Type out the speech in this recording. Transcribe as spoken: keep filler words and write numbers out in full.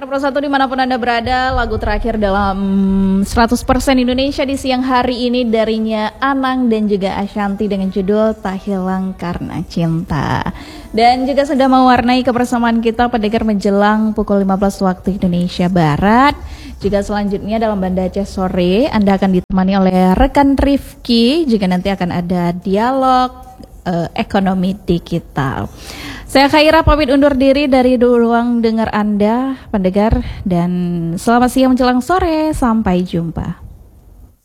Pro satu dimanapun Anda berada, lagu terakhir dalam seratus persen Indonesia di siang hari ini darinya Anang dan juga Ashanty dengan judul Tak Hilang Karena Cinta. Dan juga sudah mewarnai kebersamaan kita pendengar menjelang pukul lima belas waktu Indonesia Barat. Jika selanjutnya dalam Banda Aceh Sore Anda akan ditemani oleh rekan Rifki, jika nanti akan ada dialog uh, ekonomi digital. Saya Khaira pamit undur diri dari ruang dengar Anda, pendengar, dan selamat siang menjelang sore, sampai jumpa.